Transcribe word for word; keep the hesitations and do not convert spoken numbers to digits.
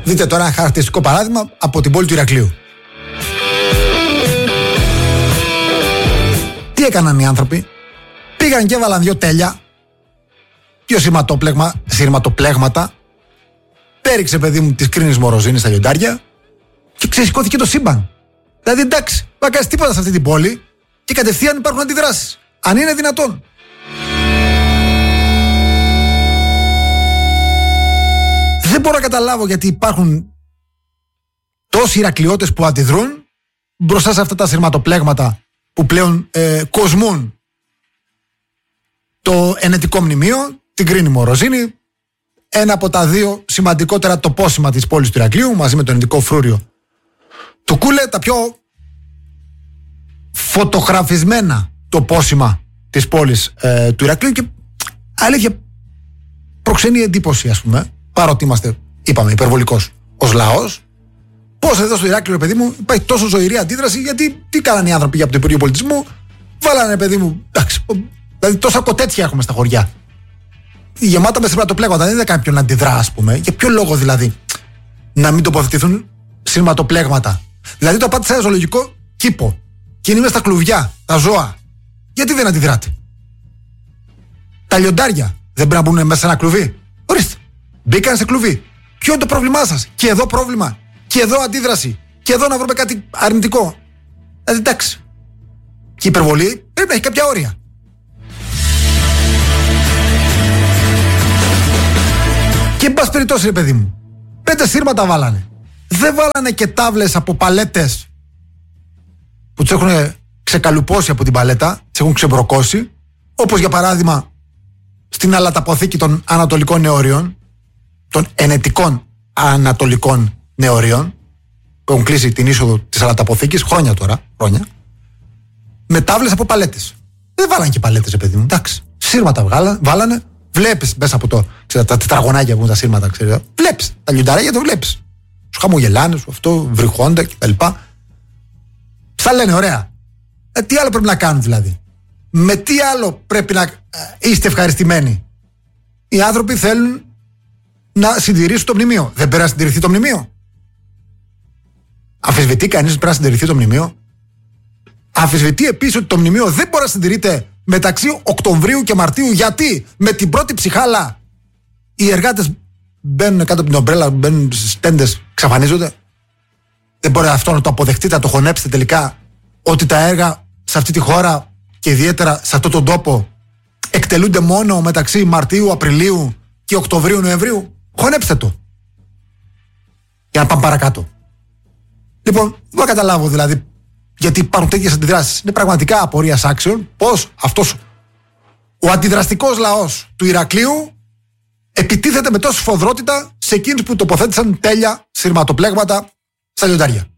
Δείτε τώρα ένα χαρακτηριστικό παράδειγμα από την πόλη του Ηρακλείου. Τι έκαναν οι άνθρωποι? Πήγαν και έβαλαν δύο τέλεια, δύο σειρματοπλέγματα, πέριξε παιδί μου της Κρίνης Μοροζίνης στα λιοντάρια και ξεσηκώθηκε το σύμπαν. Δηλαδή εντάξει, δεν κάνεις τίποτα σε αυτή την πόλη και κατευθείαν υπάρχουν αντιδράσεις. Αν είναι δυνατόν. Δεν μπορώ να καταλάβω γιατί υπάρχουν τόσοι Ηρακλειώτες που αντιδρούν μπροστά σε αυτά τα σειρματοπλέγματα που πλέον ε, κοσμούν το ενετικό μνημείο, την Κρίνη Μοροζίνη, ένα από τα δύο σημαντικότερα τοπόσημα της πόλης του Ηρακλείου, μαζί με το ενετικό φρούριο του Κούλε, τα πιο φωτογραφισμένα τοπόσημα της πόλης ε, του Ηρακλείου, και αλήθεια προξενεί εντύπωση, ας πούμε, παρότι είμαστε, είπαμε, υπερβολικός ως λαός, πώς εδώ στο Ηράκλειο, παιδί μου, υπάρχει τόσο ζωηρή αντίδραση, γιατί τι κάνανε οι άνθρωποι από το Υπουργείο Πολιτισμού? Βάλανε, παιδί μου, εντάξει, δηλαδή τόσα κοτέτσια έχουμε στα χωριά, γεμάτα με σειρματοπλέγματα, δεν είδα κάποιον να αντιδρά, ας πούμε. Για ποιο λόγο δηλαδή να μην τοποθετηθούν σειρματοπλέγματα? Δηλαδή το πάτε σε ένα ζωολογικό κήπο και είναι μέσα στα κλουβιά, τα ζώα, γιατί δεν αντιδράτε? Τα λιοντάρια δεν πρέπει να μπουν μέσα σε ένα κλουβί? Ορίστε, μπήκαν σε κλουβί. Ποιο είναι το πρόβλημά σας? Και εδώ πρόβλημα, και εδώ αντίδραση, και εδώ να βρούμε κάτι αρνητικό. Δηλαδή εντάξει, και η υπερβολή πρέπει να έχει κάποια όρια. Και εν πάση περιπτώσει, ρε παιδί μου, πέντε σύρματα βάλανε. Δεν βάλανε και τάβλες από παλέτες που τους έχουν ξεκαλουπώσει από την παλέτα, τις έχουν ξεμπροκώσει, όπως για παράδειγμα στην αλαταποθήκη των Ανατολικών Νεωρίων, των ενετικών Ανατολικών Νεωρίων, που έχουν κλείσει την είσοδο της αλαταποθήκης χρόνια τώρα, χρόνια, με τάβλες από παλέτες. Δεν βάλανε και παλέτες, ρε παιδί μου, εντάξει. Σύρματα βγάλα, βάλανε. Βλέπεις μέσα από το, ξέρετε, τα τετραγωνάκια που είναι τα σύρματα, ξέρετε. Βλέπεις τα λιονταράκια, το βλέπεις. Σου χαμογελάνε, σου αυτό, βρυχώνται κτλ. Θα λένε, ωραία. Ε, τι άλλο πρέπει να κάνουν δηλαδή? Με τι άλλο πρέπει να ε, είστε ευχαριστημένοι? Οι άνθρωποι θέλουν να συντηρήσουν το μνημείο. Δεν πρέπει να συντηρηθεί το μνημείο? Αμφισβητεί κανείς ότι πρέπει να συντηρηθεί το μνημείο? Αμφισβητεί επίσης ότι το μνημείο δεν μπορεί να συντηρείται μεταξύ Οκτωβρίου και Μαρτίου, γιατί με την πρώτη ψυχάλα οι εργάτες μπαίνουν κάτω από την ομπρέλα, μπαίνουν στις τέντες, εξαφανίζονται? Δεν μπορεί αυτό να το αποδεχτείτε, να το χωνέψετε τελικά, ότι τα έργα σε αυτή τη χώρα και ιδιαίτερα σε αυτόν τον τόπο εκτελούνται μόνο μεταξύ Μαρτίου, Απριλίου και Οκτωβρίου, Νοεμβρίου? Χωνέψτε το για να πάμε παρακάτω. Λοιπόν, δεν μπορώ να καταλάβω δηλαδή γιατί υπάρχουν τέτοιες αντιδράσεις. Είναι πραγματικά απορίας άξιων πώς αυτός ο αντιδραστικός λαός του Ηρακλείου επιτίθεται με τόση σφοδρότητα σε εκείνους που τοποθέτησαν τέλεια σειρματοπλέγματα στα λιοντάρια.